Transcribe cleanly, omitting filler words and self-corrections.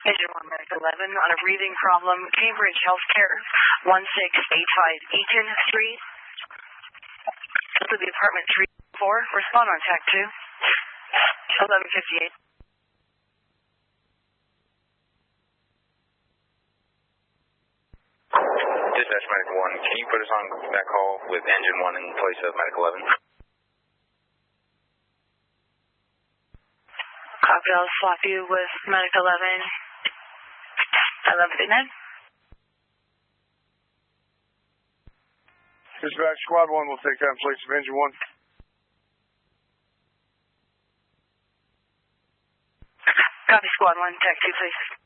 Engine 1, Medic 11, on a breathing problem, Cambridge Healthcare, 1685 Eaton Street. This will be apartment 304. Respond on TAC 2. 1158. Dispatch Medic 1, can you put us on that call with Engine 1 in place of Medic 11? Copy, I'll swap you with Medic 11. 1159. Dispatch Squad 1 will take that in place of Engine 1. Copy, Squad 1, TAC 2, please.